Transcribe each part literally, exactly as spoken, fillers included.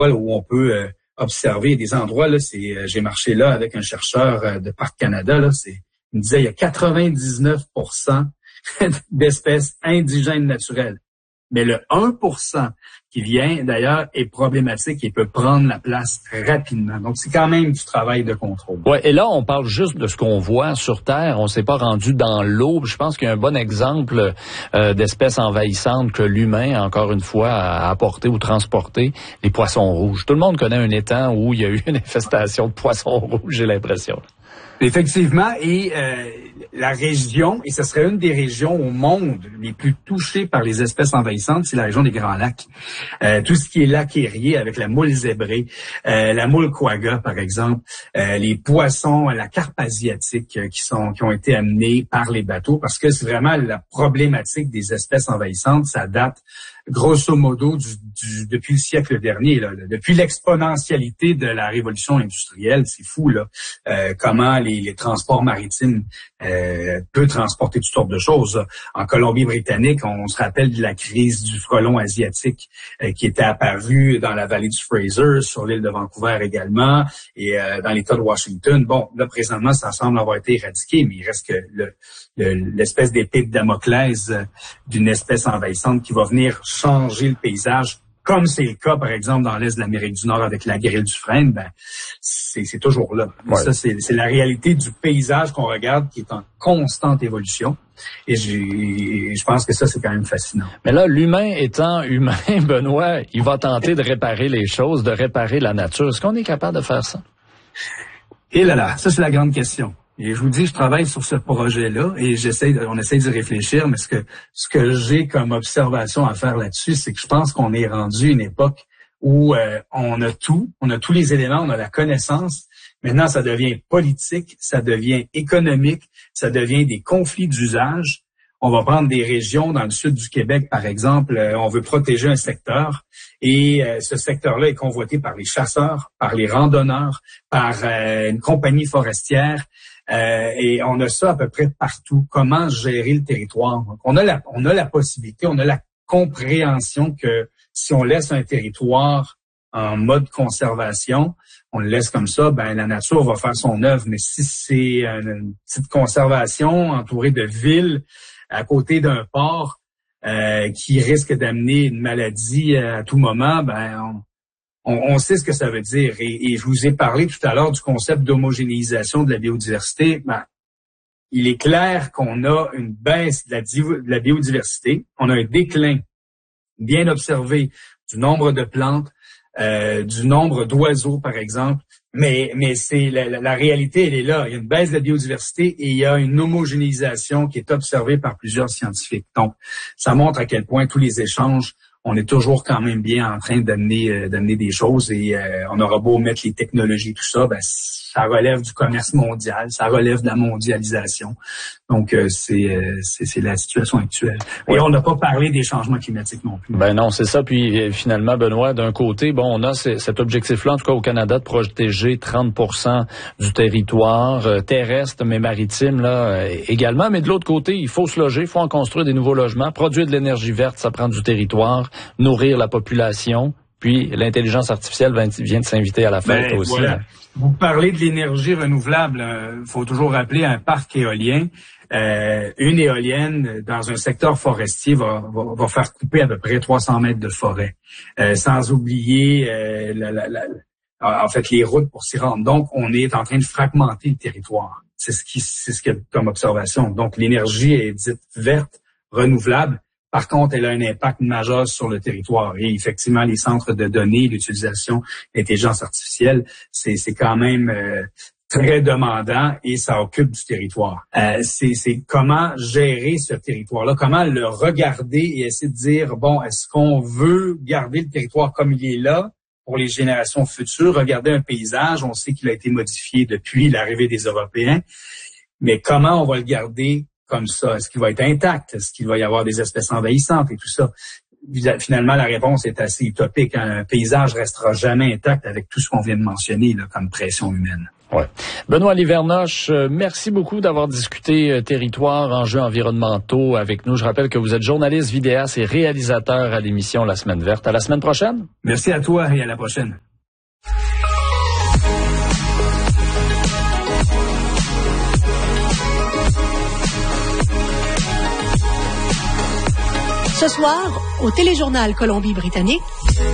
où on peut euh, observer des endroits. Là, c'est, euh, j'ai marché là avec un chercheur euh, de Parc Canada. Là, c'est, il me disait il y a quatre-vingt-dix-neuf pour cent d'espèces indigènes naturelles. Mais le un pour cent qui vient, d'ailleurs, est problématique et peut prendre la place rapidement. Donc, c'est quand même du travail de contrôle. Ouais, et là, on parle juste de ce qu'on voit sur Terre. On s'est pas rendu dans l'eau. Je pense qu'il y a un bon exemple euh, d'espèces envahissantes que l'humain, encore une fois, a apporté ou transporté, les poissons rouges. Tout le monde connaît un étang où il y a eu une infestation de poissons rouges, j'ai l'impression. Effectivement, et euh, la région, et ce serait une des régions au monde les plus touchées par les espèces envahissantes, c'est la région des Grands Lacs. Euh, tout ce qui est lac érié avec la moule zébrée, euh, la moule quagga par exemple, euh, les poissons, la carpe asiatique euh, qui sont qui ont été amenés par les bateaux, parce que c'est vraiment la problématique des espèces envahissantes, ça date grosso modo du, du depuis le siècle dernier, là, depuis l'exponentialité de la révolution industrielle. C'est fou là, euh, comment les, les transports maritimes euh, peuvent transporter toutes sortes de choses. En Colombie-Britannique, on se rappelle de la crise du frelon asiatique euh, qui était apparue dans la vallée du Fraser, sur l'île de Vancouver également, et euh, dans l'État de Washington. Bon, là présentement, ça semble avoir été éradiqué, mais il reste que le, le, l'espèce d'épée de Damoclès euh, d'une espèce envahissante qui va venir changer le paysage, comme c'est le cas, par exemple, dans l'Est de l'Amérique du Nord avec la grille du frêne, ben, c'est, c'est toujours là. Ouais. Ça, c'est, c'est la réalité du paysage qu'on regarde qui est en constante évolution. Et j'ai, je pense que ça, c'est quand même fascinant. Mais là, l'humain étant humain, Benoît, il va tenter de réparer les choses, de réparer la nature. Est-ce qu'on est capable de faire ça? Et là là, ça, c'est la grande question. Et je vous dis, je travaille sur ce projet-là et j'essaie, on essaie d'y réfléchir, mais ce que ce que j'ai comme observation à faire là-dessus, c'est que je pense qu'on est rendu à une époque où euh, on a tout, on a tous les éléments, on a la connaissance. Maintenant, ça devient politique, ça devient économique, ça devient des conflits d'usage. On va prendre des régions dans le sud du Québec, par exemple, euh, on veut protéger un secteur et euh, ce secteur-là est convoité par les chasseurs, par les randonneurs, par euh, une compagnie forestière. Euh, et on a ça à peu près partout. Comment gérer le territoire? Donc, on a la, on a la possibilité, on a la compréhension que si on laisse un territoire en mode conservation, on le laisse comme ça, ben la nature va faire son œuvre. Mais si c'est une petite conservation entourée de villes à côté d'un port euh, qui risque d'amener une maladie à tout moment, ben on, On, on sait ce que ça veut dire. Et, et je vous ai parlé tout à l'heure du concept d'homogénéisation de la biodiversité. Ben, il est clair qu'on a une baisse de la, de la biodiversité. On a un déclin bien observé du nombre de plantes, euh, du nombre d'oiseaux, par exemple. Mais, mais c'est la, la, la réalité, elle est là. Il y a une baisse de la biodiversité et il y a une homogénéisation qui est observée par plusieurs scientifiques. Donc, ça montre à quel point tous les échanges, on est toujours quand même bien en train d'amener euh, d'amener des choses et euh, on aura beau mettre les technologies, tout ça, ben ça relève du commerce mondial, ça relève de la mondialisation. Donc euh, c'est, euh, c'est c'est la situation actuelle. Et on n'a pas parlé des changements climatiques non plus. Ben non, c'est ça. Puis finalement, Benoît, d'un côté, bon, on a c- cet objectif-là, en tout cas au Canada, de protéger trente pour cent du territoire euh, terrestre, mais maritime là euh, également. Mais de l'autre côté, il faut se loger, il faut en construire des nouveaux logements, produire de l'énergie verte, ça prend du territoire, nourrir la population. Puis l'intelligence artificielle vient de s'inviter à la fête ben, aussi. Voilà. Vous parlez de l'énergie renouvelable. Il faut toujours rappeler un parc éolien. Euh, une éolienne dans un secteur forestier va, va, va faire couper à peu près trois cents mètres de forêt, euh, sans oublier euh, la, la, la, en fait les routes pour s'y rendre. Donc, on est en train de fragmenter le territoire. C'est ce qui, c'est ce qu'il y a comme observation. Donc, l'énergie est dite verte, renouvelable. Par contre, elle a un impact majeur sur le territoire. Et effectivement, les centres de données, l'utilisation d'intelligence artificielle, c'est, c'est quand même euh, très demandant et ça occupe du territoire. Euh, c'est, c'est comment gérer ce territoire-là, comment le regarder et essayer de dire, bon, est-ce qu'on veut garder le territoire comme il est là pour les générations futures, regarder un paysage, on sait qu'il a été modifié depuis l'arrivée des Européens, mais comment on va le garder comme ça? Est-ce qu'il va être intact? Est-ce qu'il va y avoir des espèces envahissantes et tout ça? Finalement, la réponse est assez utopique. Un paysage restera jamais intact avec tout ce qu'on vient de mentionner là, comme pression humaine. Ouais. Benoît Livernoche, euh, merci beaucoup d'avoir discuté euh, territoire, enjeux environnementaux avec nous. Je rappelle que vous êtes journaliste, vidéaste et réalisateur à l'émission La Semaine Verte. À la semaine prochaine. Merci à toi et à la prochaine. Ce soir, au Téléjournal Colombie-Britannique.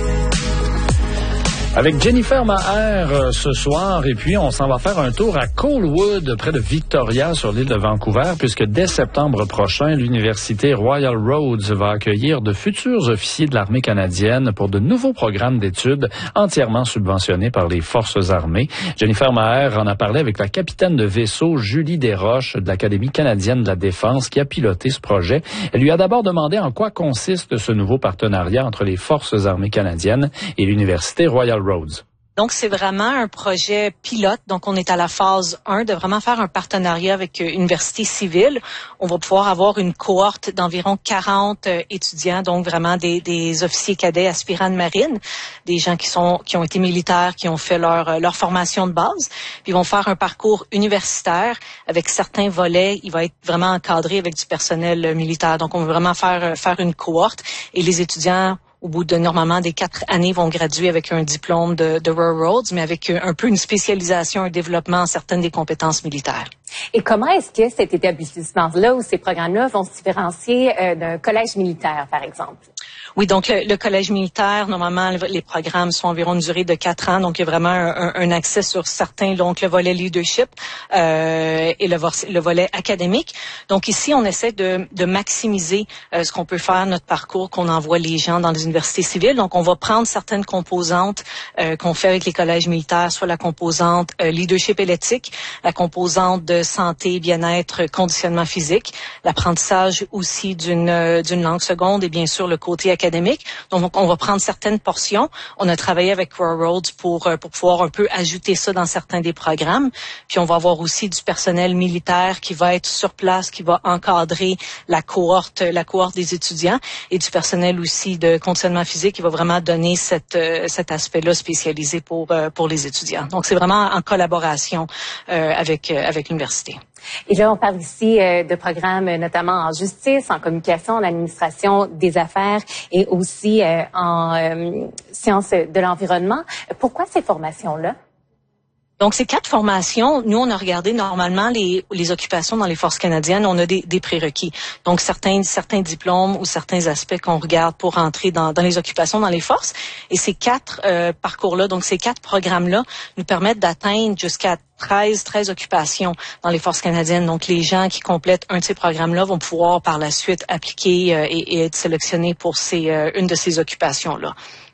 Avec Jennifer Maher euh, ce soir, et puis on s'en va faire un tour à Colwood, près de Victoria, sur l'île de Vancouver, puisque dès septembre prochain, l'université Royal Roads va accueillir de futurs officiers de l'armée canadienne pour de nouveaux programmes d'études entièrement subventionnés par les forces armées. Jennifer Maher en a parlé avec la capitaine de vaisseau Julie Desroches de l'Académie canadienne de la défense qui a piloté ce projet. Elle lui a d'abord demandé en quoi consiste ce nouveau partenariat entre les forces armées canadiennes et l'université Royal Roads. Donc, c'est vraiment un projet pilote. Donc, on est à la phase un de vraiment faire un partenariat avec une université civile. On va pouvoir avoir une cohorte d'environ quarante euh, étudiants, donc vraiment des, des officiers cadets aspirants de marine, des gens qui sont qui ont été militaires, qui ont fait leur leur formation de base. Puis, ils vont faire un parcours universitaire avec certains volets. Il va être vraiment encadré avec du personnel militaire. Donc, on veut vraiment faire faire une cohorte et les étudiants, au bout de normalement des quatre années, vont graduer avec un diplôme de, de Royal Roads, mais avec un peu une spécialisation, un développement en certaines des compétences militaires. Et comment est-ce que cet établissement-là ou ces programmes-là vont se différencier euh, d'un collège militaire, par exemple? Oui, donc le, le collège militaire, normalement, les programmes sont environ une durée de quatre ans, donc il y a vraiment un, un accès sur certains, donc le volet leadership euh, et le, le volet académique. Donc ici, on essaie de, de maximiser euh, ce qu'on peut faire, notre parcours, qu'on envoie les gens dans les universités civiles. Donc on va prendre certaines composantes euh, qu'on fait avec les collèges militaires, soit la composante euh, leadership et l'éthique, la composante de santé, bien-être, conditionnement physique, l'apprentissage aussi d'une euh, d'une langue seconde et bien sûr le côté académique. Donc, on va prendre certaines portions. On a travaillé avec Royal Roads pour, pour pouvoir un peu ajouter ça dans certains des programmes. Puis, on va avoir aussi du personnel militaire qui va être sur place, qui va encadrer la cohorte, la cohorte des étudiants et du personnel aussi de conditionnement physique qui va vraiment donner cette, cet aspect-là spécialisé pour, pour les étudiants. Donc, c'est vraiment en collaboration euh, avec, avec l'université. Et là, on parle ici euh, de programmes notamment en justice, en communication, en administration des affaires et aussi euh, en euh, sciences de l'environnement. Pourquoi ces formations-là? Donc, ces quatre formations, nous, on a regardé normalement les, les occupations dans les forces canadiennes. On a des, des prérequis. Donc, certains, certains diplômes ou certains aspects qu'on regarde pour entrer dans, dans les occupations dans les forces. Et ces quatre euh, parcours-là, donc ces quatre programmes-là, nous permettent d'atteindre jusqu'à treize, treize occupations dans les forces canadiennes. Donc, les gens qui complètent un de ces programmes-là vont pouvoir par la suite appliquer euh, et, et être sélectionnés pour ces, euh, une de ces occupations-là.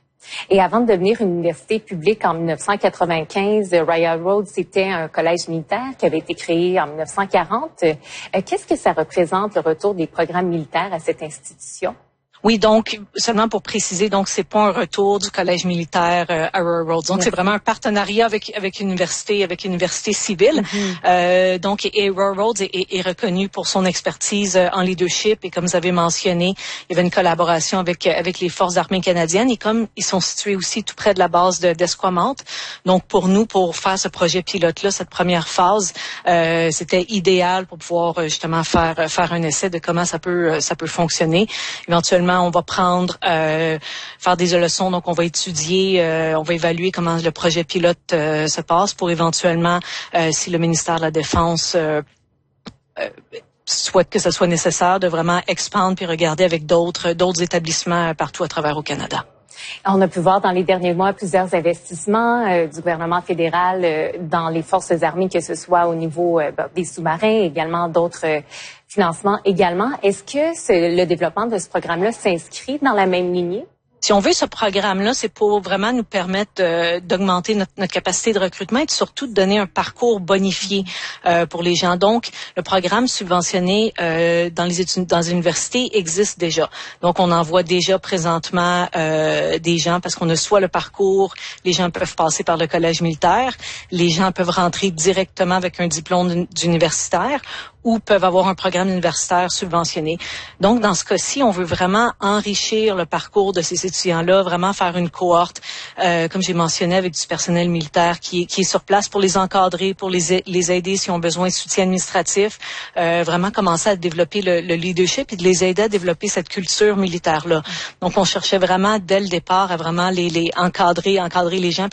Et avant de devenir une université publique en dix-neuf cent quatre-vingt-quinze, Royal Roads, c'était un collège militaire qui avait été créé en dix-neuf cent quarante. Euh, qu'est-ce que ça représente, le retour des programmes militaires à cette institution? Oui, donc, seulement pour préciser, donc, c'est pas un retour du collège militaire euh, à Royal Roads. Donc, oui. C'est vraiment un partenariat avec, avec une université, avec une université civile. Mm-hmm. Euh, donc, et, et Royal Roads est, est, est reconnu pour son expertise euh, en leadership. Et comme vous avez mentionné, il y avait une collaboration avec, avec les forces armées canadiennes. Et comme ils sont situés aussi tout près de la base de, d'Esquimalt, donc, pour nous, pour faire ce projet pilote-là, cette première phase, euh, c'était idéal pour pouvoir, justement, faire, faire un essai de comment ça peut, ça peut fonctionner. Éventuellement, on va prendre, euh, faire des leçons, donc on va étudier, euh, on va évaluer comment le projet pilote euh, se passe pour éventuellement, euh, si le ministère de la Défense euh, euh, souhaite que ce soit nécessaire, de vraiment expandre puis regarder avec d'autres, d'autres établissements partout à travers au Canada. On a pu voir dans les derniers mois plusieurs investissements euh, du gouvernement fédéral euh, dans les forces armées, que ce soit au niveau euh, des sous-marins, également d'autres euh, financements également. Est-ce que ce, le développement de ce programme-là s'inscrit dans la même lignée? Si on veut ce programme-là, c'est pour vraiment nous permettre euh, d'augmenter notre, notre capacité de recrutement et surtout de donner un parcours bonifié euh, pour les gens. Donc, le programme subventionné euh, dans les études, dans les universités existe déjà. Donc, on envoie déjà présentement euh, des gens parce qu'on a soit le parcours, les gens peuvent passer par le collège militaire, les gens peuvent rentrer directement avec un diplôme d'universitaire ou peuvent avoir un programme universitaire subventionné. Donc, dans ce cas-ci, on veut vraiment enrichir le parcours de ces étudiants étudiants-là, vraiment faire une cohorte, euh, comme j'ai mentionné, avec du personnel militaire qui, qui est sur place pour les encadrer, pour les, les aider s'ils ont besoin de soutien administratif, euh, vraiment commencer à développer le, le leadership et de les aider à développer cette culture militaire-là. Donc, on cherchait vraiment, dès le départ, à vraiment les, les encadrer, encadrer les gens.